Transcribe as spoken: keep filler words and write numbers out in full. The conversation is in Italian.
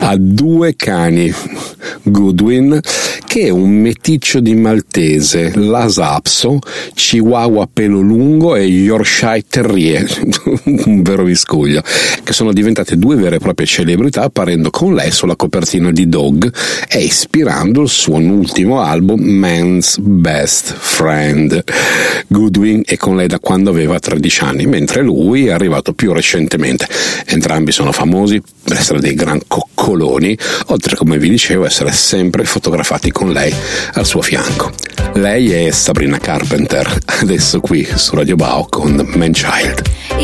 ha due cani, Goodwin, che è un meticcio di maltese, Lhasa Apso, Chihuahua pelo lungo e Yorkshire Terrier, un vero miscuglio, che sono diventate due vere e proprie celebrità, apparendo con lei sulla copertina di Dog e ispirando il suo ultimo album Man's Best Friend. Goodwin è con lei da quando aveva tredici anni, mentre lui è arrivato più recentemente. Entrambi sono famosi per essere dei gran coccoloni, oltre, come vi dicevo, essere sempre fotografati con lei al suo fianco. Lei è Sabrina Carpenter, adesso qui su Radio Bao con Man Child.